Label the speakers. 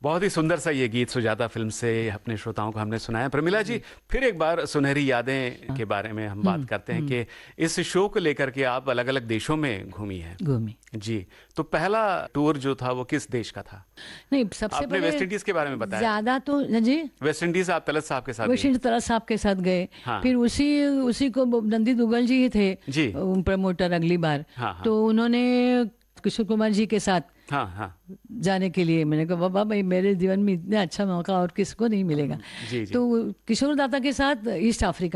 Speaker 1: बहुत ही सुंदर सा ये गीत सुजाता फिल्म से अपने श्रोताओं को हमने सुनाया। प्रमिला जी, फिर एक बार सुनहरी यादें के बारे में हम बात करते हैं कि इस शो को लेकर के आप अलग अलग देशों में घूमी हैं।
Speaker 2: घूमी
Speaker 1: जी, तो पहला टूर जो था वो किस देश का था?
Speaker 2: नहीं, सबसे
Speaker 1: आपने
Speaker 2: पहले
Speaker 1: वेस्ट इंडीज के बारे में बताया।
Speaker 2: ज्यादा तो जी
Speaker 1: वेस्ट इंडीज आप तलत साहब के साथ
Speaker 2: वेस्ट
Speaker 1: गए।
Speaker 2: इंडीज तलत साहब के साथ गए।
Speaker 1: हाँ।
Speaker 2: फिर उसी उसी को नंदी दुग्गल जी ही थे
Speaker 1: जी।
Speaker 2: प्रमोटर अगली बार।
Speaker 1: हाँ, हाँ।
Speaker 2: तो उन्होंने किशोर कुमार जी के साथ
Speaker 1: हाँ हाँ
Speaker 2: जाने के लिए, मैंने कहा बाबा भाई मेरे जीवन में इतना अच्छा मौका और किसको नहीं मिलेगा।
Speaker 1: जी जी।
Speaker 2: तो किशोर दाता के साथ ईस्ट अफ्रीका